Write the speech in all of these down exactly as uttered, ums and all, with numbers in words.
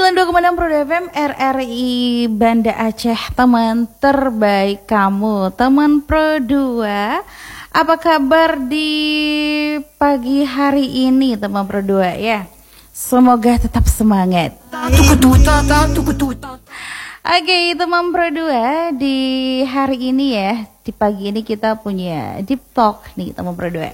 sembilan puluh dua koma enam Pro F M R R I Banda Aceh, teman terbaik kamu, teman Pro dua. Apa kabar di pagi hari ini teman Pro dua ya? Semoga tetap semangat. Oke teman Pro dua, di hari ini ya, di pagi ini kita punya Deep Talk nih teman Pro dua.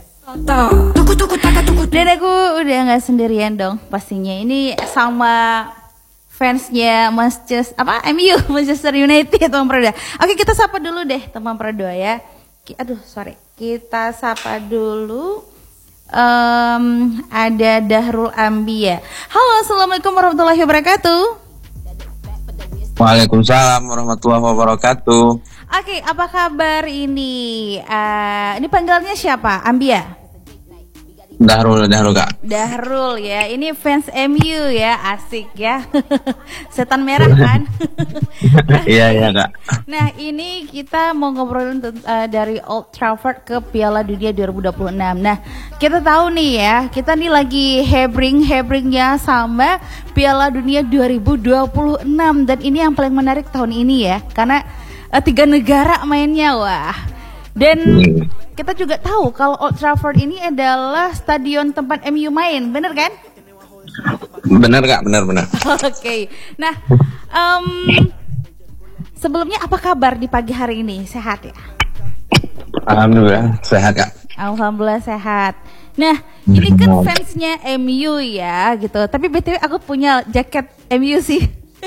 Dan aku udah gak sendirian dong pastinya. Ini sama fansnya Manchester apa M U Manchester United teman Pro dua. Oke kita sapa dulu deh teman Pro dua ya. Aduh sorry, kita sapa dulu. Um, ada Dahrul Ambia. Halo, assalamualaikum warahmatullahi wabarakatuh. Waalaikumsalam warahmatullahi wabarakatuh. Oke, apa kabar ini? Uh, ini panggilannya siapa? Ambia? Dahrul, Dahrul kak. Dahrul ya, ini fans M U ya, asik ya. Setan merah kan? Iya iya kak. Nah ini kita mau ngobrolin uh, dari Old Trafford ke Piala Dunia dua ribu dua puluh enam. Nah kita tahu nih ya, kita nih lagi hebring-hebringnya sama Piala Dunia dua ribu dua puluh enam. Dan ini yang paling menarik tahun ini ya, karena uh, tiga negara mainnya, wah. Dan hmm. kita juga tahu kalau Old Trafford ini adalah stadion tempat M U main, bener kan? Bener kak, bener-bener. Oke, okay. Nah um, sebelumnya apa kabar di pagi hari ini? Sehat ya? Alhamdulillah sehat kak. Alhamdulillah sehat. Nah ini kan fansnya M U ya gitu, tapi B T W aku punya jaket M U sih.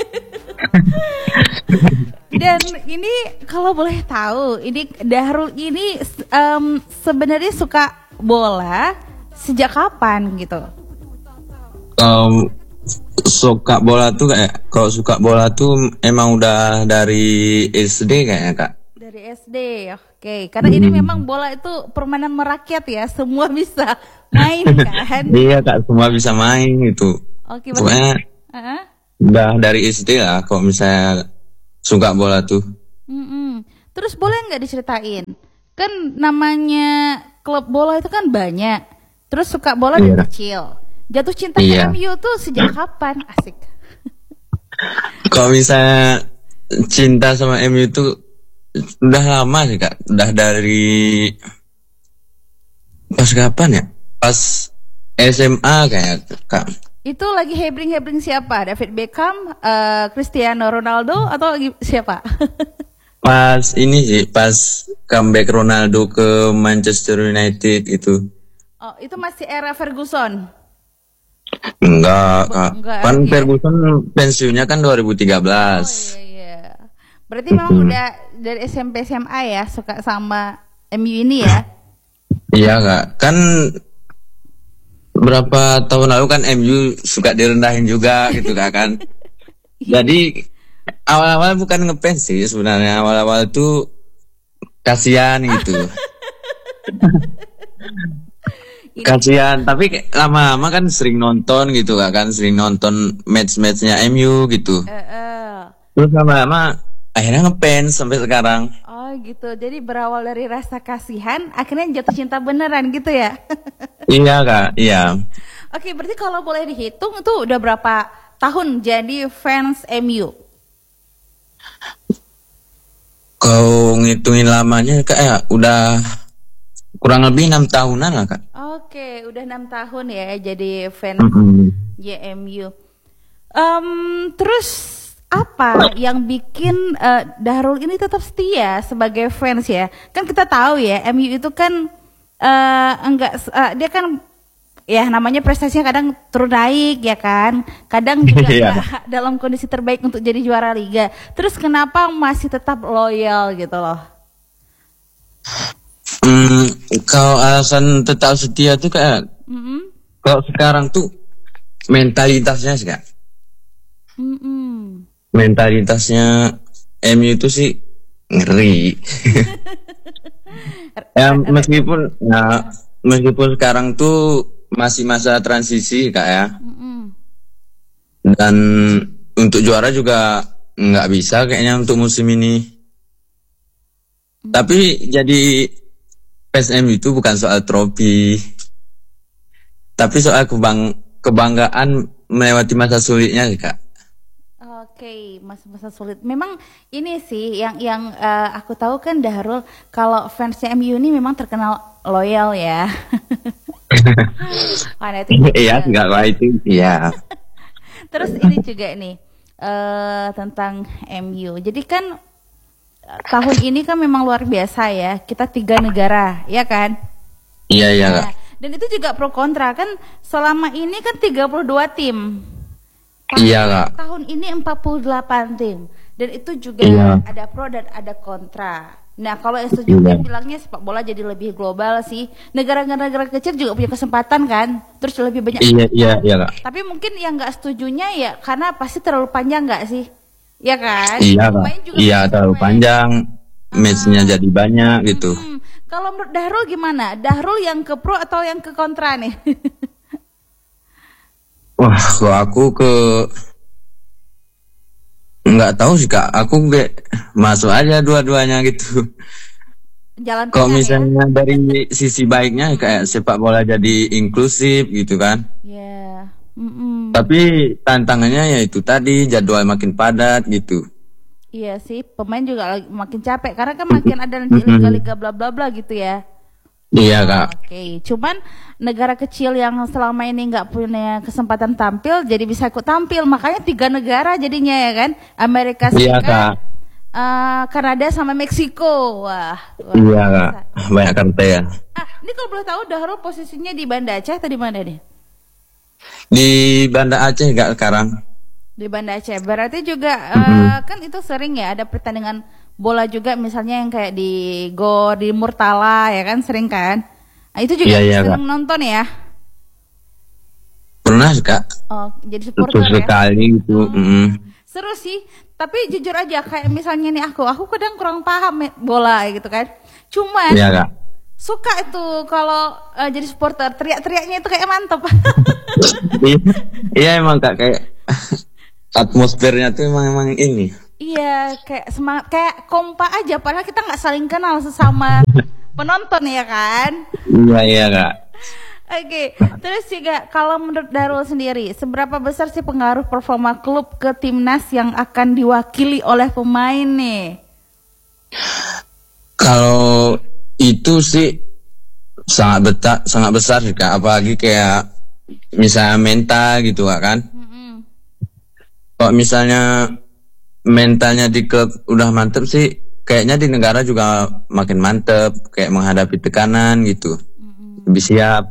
Dan ini kalau boleh tahu, ini Dahrul ini um, sebenarnya suka bola sejak kapan gitu? Um, suka bola tuh kayak, kalau suka bola tuh emang udah dari S D kayaknya kak. Dari S D, oke. Okay. Karena hmm. ini memang bola itu permainan merakyat ya, semua bisa main kan? Iya kak, semua bisa main gitu. Oke. Okay, pokoknya uh-huh. udah dari S D lah kalau misalnya suka bola tuh. Mm-mm. Terus boleh nggak diceritain? Kan namanya klub bola itu kan banyak. Terus suka bola dari iya. kecil. Jatuh cinta iya. ke M U tuh sejak kapan? Asik. Kalau misalnya cinta sama M U tuh udah lama sih kak. Udah dari pas kapan ya? Pas S M A kayak kak. Itu lagi hebring-hebring siapa? David Beckham, uh, Cristiano Ronaldo atau siapa? Pas ini sih, pas comeback Ronaldo ke Manchester United itu. Oh, itu masih era Ferguson? Enggak, Kak. Enggak, kan ya. Ferguson pensiunnya kan dua ribu tiga belas. Oh iya iya. Berarti memang hmm. udah dari S M P S M A ya suka sama M U ini ya? Iya, Kak. Kan berapa tahun lalu kan M U suka direndahin juga gitu Kak kan. Jadi awal-awal bukan ngefans sih sebenarnya, awal-awal tuh kasihan gitu. Kasihan, tapi lama-lama kan sering nonton gitu Kak kan, sering nonton match-matchnya M U gitu. Uh, uh. Terus lama-lama akhirnya ngefans sampai sekarang. Oh gitu, jadi berawal dari rasa kasihan, akhirnya jatuh cinta beneran gitu ya? Iya Kak, iya. Oke, berarti kalau boleh dihitung itu udah berapa tahun jadi fans M U? Kau ngitungin lamanya Kak ya, udah kurang lebih enam tahunan lah Kak. Oke, udah enam tahun ya jadi fans mm-hmm. Y M U. Um, terus apa yang bikin uh, Dahrul ini tetap setia sebagai fans ya? Kan kita tahu ya M U itu kan uh, enggak uh, dia kan ya namanya prestasinya kadang turun naik ya kan, kadang juga yeah. dalam kondisi terbaik untuk jadi juara liga. Terus kenapa masih tetap loyal gitu loh? Hmm, kalau alasan tetap setia tuh kayak mm-hmm. kalau sekarang tuh mentalitasnya sih Kak. Mm-hmm. Mentalitasnya M U itu sih ngeri. Ya meskipun ya meskipun sekarang tuh masih masa transisi Kak ya. Mm-hmm. Dan untuk juara juga nggak bisa kayaknya untuk musim ini. Mm-hmm. Tapi jadi fans M U itu bukan soal trofi, tapi soal kebang kebanggaan melewati masa sulitnya sih Kak. Oke, masa-masa sulit. Memang ini sih yang yang uh, aku tahu kan Dahrul, kalau fansnya M U ini memang terkenal loyal ya. Karena itu iya, nggak lah itu, iya. Terus ini juga nih uh, tentang M U. Jadi kan tahun ini kan memang luar biasa ya. Kita tiga negara, ya kan? Iya, iya. Nah, dan itu juga pro kontra kan. Selama ini kan tiga puluh dua tim. Tahun, iya kak. Tahun ini empat puluh delapan tim. Dan itu juga iya. ada pro dan ada kontra. Nah kalau yang setuju iya. kan bilangnya sepak bola jadi lebih global sih. Negara-negara kecil juga punya kesempatan kan. Terus lebih banyak. Iya, iya, iya kak. Tapi mungkin yang nggak setujunya ya karena pasti terlalu panjang nggak sih? Iya kan? Iya kak. Iya terlalu main. Panjang. Matchnya ah. jadi banyak gitu. Hmm. Kalau menurut Dahrul gimana? Dahrul yang ke pro atau yang ke kontra nih? Wah, kalau aku ke nggak tahu sih kak. Aku kayak masuk aja dua-duanya gitu. Jalan kalau misalnya ya? Dari sisi baiknya kayak sepak bola jadi inklusif gitu kan. Iya. Yeah. Mm-mm. Tapi tantangannya ya itu tadi jadwal makin padat gitu. Iya sih, pemain juga lagi makin capek karena kan makin ada nanti liga-liga bla bla bla gitu ya. Iya kak. Oke, okay. Cuman negara kecil yang selama ini nggak punya kesempatan tampil, jadi bisa ikut tampil. Makanya tiga negara jadinya ya kan, Amerika Serikat, iya, uh, Kanada sama Meksiko. Wah. wah iya kak, banyak karte ya. Ah, ini kalau boleh tahu Dahrul posisinya di Banda Aceh atau di mana nih? Di Banda Aceh kak sekarang. Di Banda Aceh, berarti juga mm-hmm. uh, kan itu sering ya ada pertandingan bola juga misalnya yang kayak di Gor, di Murtala ya kan sering kan? Nah, itu juga iya, iya, sering kak. nonton ya? Pernah kak. Oh, jadi supporter ya? Sekali itu. Hmm. Mm-hmm. Seru sih, tapi jujur aja kayak misalnya nih aku, aku kadang kurang paham bola gitu kan. Cuman iya, kak. Suka itu kalau uh, jadi supporter teriak-teriaknya itu kayak mantap. Iya emang kak kayak atmosfernya tuh emang emang ini. Iya, kayak semangat, kayak kompak aja. Padahal kita nggak saling kenal sesama penonton ya kan? Iya iya kak. Oke, terus juga kalau menurut Dahrul sendiri, seberapa besar sih pengaruh performa klub ke timnas yang akan diwakili oleh pemain nih? Kalau itu sih sangat besar, sangat besar sih kak. Apalagi kayak misalnya mental gitu kak kan? Mm-hmm. Kalau misalnya mentalnya di klub udah mantep sih, kayaknya di negara juga makin mantep, kayak menghadapi tekanan gitu, mm-hmm. lebih siap.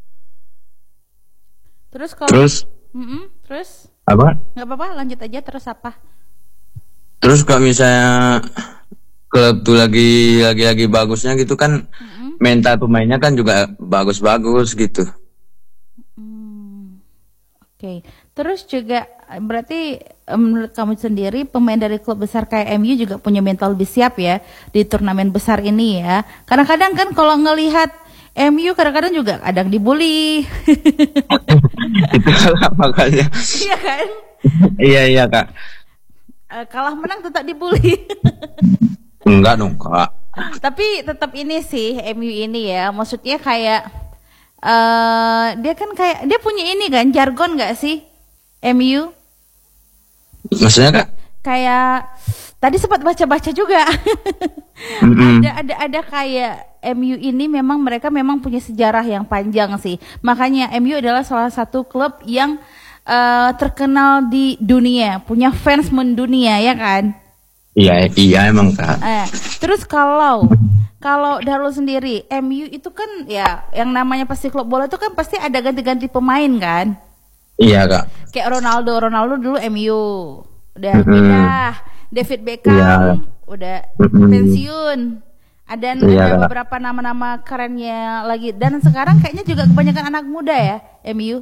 Terus kalau terus, mm-hmm. terus apa? Nggak apa-apa, lanjut aja. Terus apa? Terus kalau misalnya klub tuh lagi lagi lagi bagusnya gitu kan, mm-hmm. mental pemainnya kan juga bagus-bagus gitu. Mm. Oke. Okay. Terus juga berarti menurut kamu sendiri pemain dari klub besar kayak M U juga punya mental lebih siap ya di turnamen besar ini ya. Kadang-kadang kan kalau ngelihat M U kadang-kadang juga kadang dibully. Itu makanya. Iya kan? Iya iya kak. Kalah menang tetap dibully. Enggak dong kak. Tapi tetap ini sih M U ini ya, maksudnya kayak uh, dia kan kayak dia punya ini kan jargon nggak sih? M U. Maksudnya kak? Kayak tadi sempat baca-baca juga. Mm-hmm. ada ada ada kayak M U ini memang mereka memang punya sejarah yang panjang sih. Makanya M U adalah salah satu klub yang uh, terkenal di dunia, punya fans mendunia ya kan? Iya iya emang kak. Eh, terus kalau kalau Dahrul sendiri M U itu kan ya yang namanya pasti klub bola itu kan pasti ada ganti-ganti pemain kan? Iya kak. Kayak Ronaldo, Ronaldo dulu M U, udah mm-hmm. pindah. David Beckham yeah. udah mm-hmm. pensiun. Ada, yeah, ada beberapa nama-nama kerennya lagi. Dan sekarang kayaknya juga kebanyakan anak muda ya M U.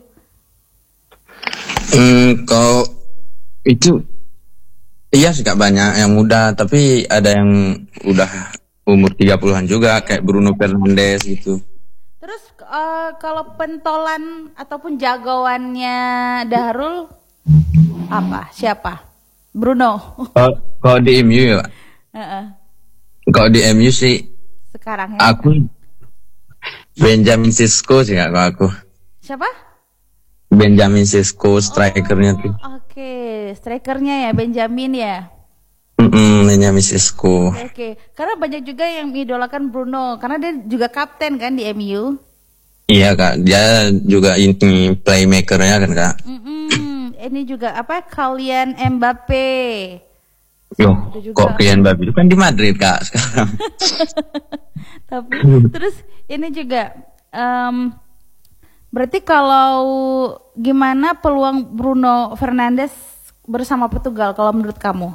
Hmm, kalau itu iya sih kak banyak yang muda, tapi ada yang udah umur tiga puluhan juga kayak Bruno Fernandes gitu. Terus Uh, kalau pentolan ataupun jagoannya Dahrul apa? Siapa? Bruno. Kalau kalau di M U ya. Uh-uh. Kalau di M U sih. Sekarang ya. Aku Benjamin Sesko sih kak kalau aku. Siapa? Benjamin Sesko strikernya oh, tuh. Oke, okay. strikernya ya Benjamin ya. Mm-mm, Benjamin Sesko. Oke, okay. Karena banyak juga yang mengidolakan Bruno, karena dia juga kapten kan di M U. Iya kak, dia juga ini playmakernya kan kak. Mm-mm. Ini juga apa? Kylian Mbappe. Yo, kok Kylian Mbappe itu kan di Madrid kak sekarang. Tapi terus ini juga, um, berarti kalau gimana peluang Bruno Fernandes bersama Portugal kalau menurut kamu?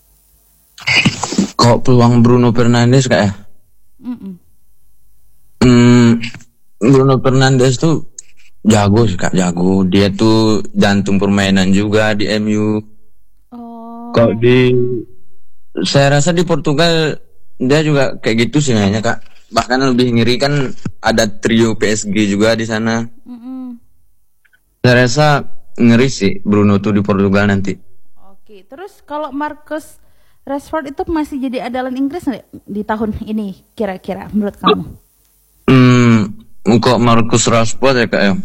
Kok peluang Bruno Fernandes kak ya? Mm-mm. Hmm, Bruno Fernandes tuh jago sih kak, jago. Dia tuh jantung permainan juga di M U. Oh. Kok di, saya rasa di Portugal dia juga kayak gitu sih kayaknya kak. Bahkan lebih ngeri kan ada trio P S G juga di sana. Mm-mm. Saya rasa ngeri sih Bruno tuh di Portugal nanti. Oke, terus kalau Marcus Rashford itu masih jadi andalan Inggris nggak di tahun ini kira-kira menurut kamu? Hmm, kok Marcus Rashford ya kak ya?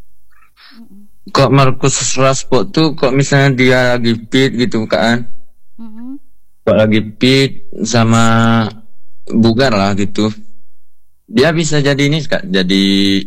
Kok Marcus Rashford tuh kok misalnya dia lagi fit gitu kan? Mm-hmm. Kok lagi fit sama bugar lah gitu. Dia bisa jadi ini kak, jadi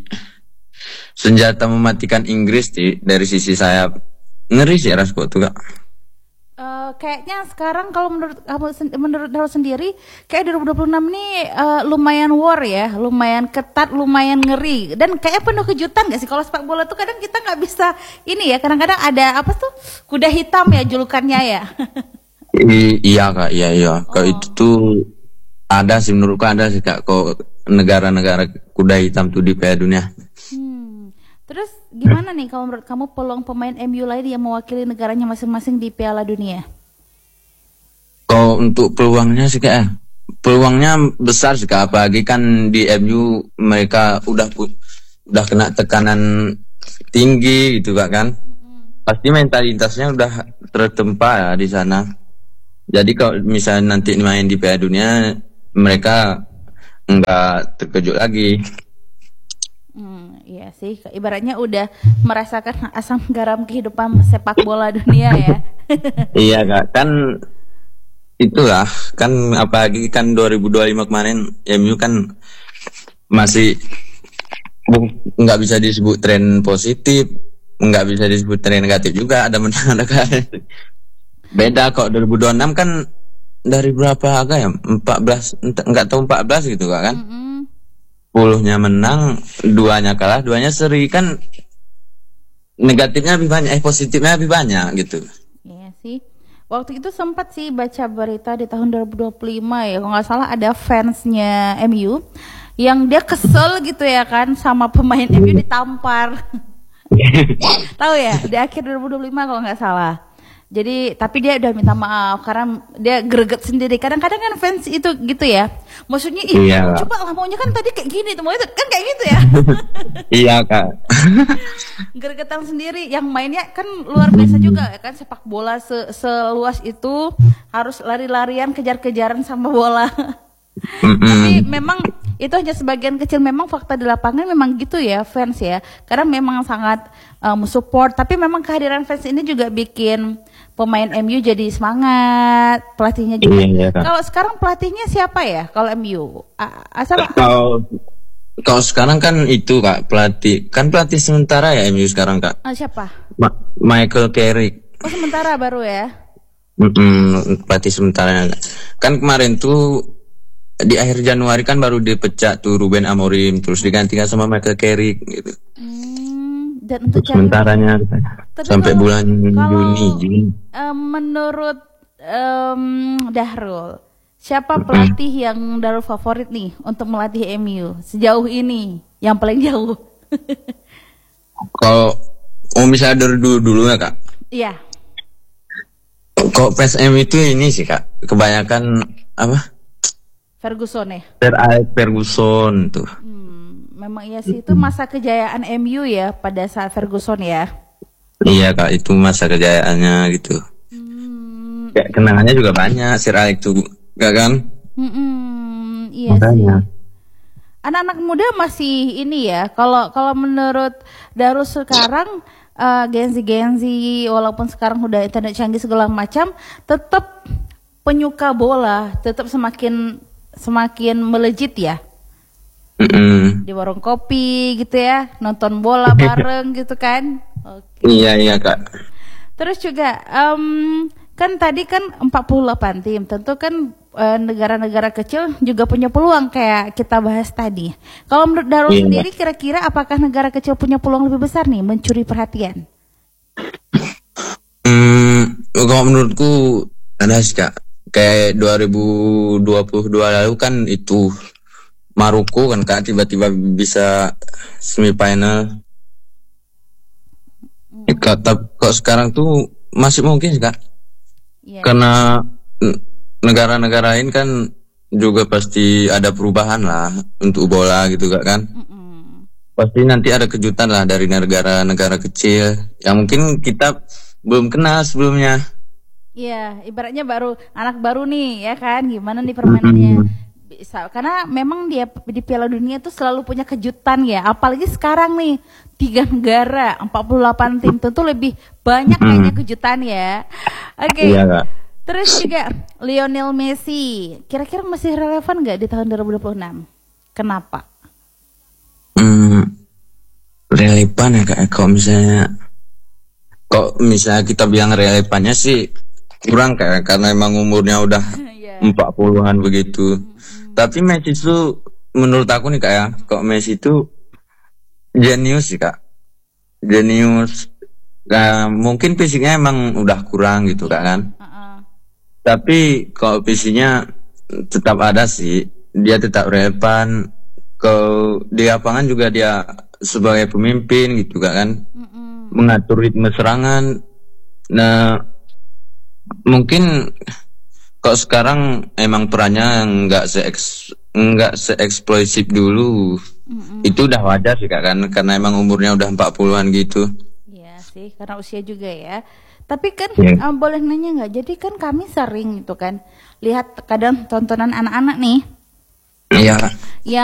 senjata mematikan Inggris sih dari sisi sayap. Ngeri sih Rashford tuh kak. Uh, kayaknya sekarang kalau menurut kamu menurut Daryl sendiri kayak dua ribu dua puluh enam nih uh, lumayan war ya, lumayan ketat, lumayan ngeri dan kayaknya penuh kejutan gak sih kalau sepak bola tuh kadang kita nggak bisa ini ya, kadang-kadang ada apa tuh kuda hitam ya julukannya ya. I, iya kak, iya iya. Kak oh. Itu tuh ada sih menurutku ada sih kak kok negara-negara kuda hitam tuh di Piala Dunia. Hmm. Terus gimana nih kalau menurut kamu peluang pemain M U lain yang mewakili negaranya masing-masing di Piala Dunia? Kalau untuk peluangnya sih kayak peluangnya besar sih kak, apalagi kan di M U mereka udah udah kena tekanan tinggi gitu kak kan. Mm-hmm. Pasti mentalitasnya udah tertempa ya di sana. Jadi kalau misalnya nanti main di Piala Dunia mereka nggak terkejut lagi. Hmm, iya sih, ibaratnya udah merasakan asam garam kehidupan sepak bola dunia ya. Iya kak, kan itulah kan apalagi kan dua ribu dua puluh lima kemarin M U kan masih nggak bisa disebut tren positif, nggak bisa disebut tren negatif juga, ada menang ada kalah. Beda kok dua ribu dua puluh enam kan dari berapa agak ya empat belas nggak tahu empat belas gitu kak kan. Mm-hmm. Puluhnya menang, duanya kalah, duanya seri kan negatifnya lebih banyak, eh positifnya lebih banyak gitu. Iya sih. Waktu itu sempat sih baca berita di tahun dua ribu dua puluh lima ya, kalau nggak salah ada fansnya M U yang dia kesel gitu ya kan sama pemain M U ditampar. Tahu ya di akhir dua ribu dua puluh lima kalau nggak salah. Jadi tapi dia udah minta maaf karena dia greget sendiri. Kadang-kadang kan fans itu gitu ya. Maksudnya ih iya, coba lah maunya kan tadi kayak gini tuh, maunya kan kayak gitu ya. Iya kak. Gregetan sendiri. Yang mainnya kan luar biasa juga ya kan, sepak bola se seluas itu harus lari-larian kejar-kejaran sama bola. Tapi memang itu hanya sebagian kecil, memang fakta di lapangan memang gitu ya fans ya. Karena memang sangat um, support. Tapi memang kehadiran fans ini juga bikin pemain M U jadi semangat, pelatihnya juga. Iya, kalau sekarang pelatihnya siapa ya? Kalau M U, asal kalau kalau sekarang kan itu kak pelatih, kan pelatih sementara ya M U sekarang kak. Oh, siapa? Ma Michael Carrick. Oh sementara baru ya? Mm-mm, pelatih sementara. Kan kemarin tuh di akhir Januari kan baru dipecat tuh Ruben Amorim, terus digantikan sama Michael Carrick gitu. Hmm, dan untuk sementaranya sampai kalau, bulan kalau, Juni. Juni. Um, menurut um, Dahrul, siapa pelatih mm. yang Dahrul favorit nih untuk melatih M U sejauh ini, yang paling jauh? Kalau oh misalnya dari dulu dulu ya kak? Iya. Kok P S M itu ini sih kak, kebanyakan apa? Ferguson ya? Sir Alex Ferguson tuh. Hmm, memang iya sih, itu masa kejayaan M U ya pada saat Ferguson ya? Iya kak, itu masa kejayaannya gitu. Hmm. Ya, kenangannya juga banyak Sir Alex tuh, gak kan? Hmm, iya Makanya. sih. Anak-anak muda masih ini ya, kalau kalau menurut Dahrul sekarang uh, Gen-Z walaupun sekarang udah internet canggih segala macam, tetap penyuka bola tetap semakin semakin melejit ya. Mm-mm. Di warung kopi gitu ya, nonton bola bareng gitu kan. Oke. Iya iya Kak. Terus juga um, kan tadi kan empat puluh delapan tim, tentu kan uh, negara-negara kecil juga punya peluang kayak kita bahas tadi. Kalau menurut Darul Iya. sendiri kira-kira apakah negara kecil punya peluang lebih besar nih mencuri perhatian? Hmm, kalau menurutku ada sih Kak. Kayak dua ribu dua puluh dua lalu kan itu Maroko kan Kak tiba-tiba bisa semifinal. Ya, Kak, tap- kok sekarang tuh masih mungkin sih Kak. Iya. Karena n- negara-negara lain kan juga pasti ada perubahan lah untuk bola gitu Kak kan. Mm-mm. Pasti nanti ada kejutan lah dari negara-negara kecil yang mungkin kita belum kenal sebelumnya. Iya, ibaratnya baru anak baru nih ya kan, gimana nih permainannya? Bisa, karena memang dia di Piala Dunia itu selalu punya kejutan ya, apalagi sekarang nih tiga negara, empat puluh delapan tim, tentu lebih banyak kayaknya kejutan ya. Oke. Iya Kak. Terus juga Lionel Messi, kira-kira masih relevan nggak di tahun dua ribu dua puluh enam? Kenapa? Hmm, relevan ya Kak. Kalau misalnya, kok misalnya kita bilang relevannya sih kurang Kak, karena emang umurnya udah Iya. empat puluhan begitu. Tapi Messi itu menurut aku nih Kak ya, kok Messi itu jenius sih Kak. Jenius. Nah, mungkin fisiknya emang udah kurang gitu Kak kan. Uh-uh. Tapi kalau fisiknya tetap ada sih. Dia tetap relevan. Kalau di lapangan juga dia sebagai pemimpin gitu Kak kan. Mm-mm. Mengatur ritme serangan. Nah, mungkin kok sekarang emang perannya nggak se nggak se-eksplosif dulu. Mm-mm. Itu udah wajar sih Kak kan, karena emang umurnya udah empat puluhan gitu. Iya sih, karena usia juga ya. Tapi kan Iya. uh, boleh nanya nggak? Jadi kan kami sering itu kan lihat kadang tontonan anak-anak nih Iya. yang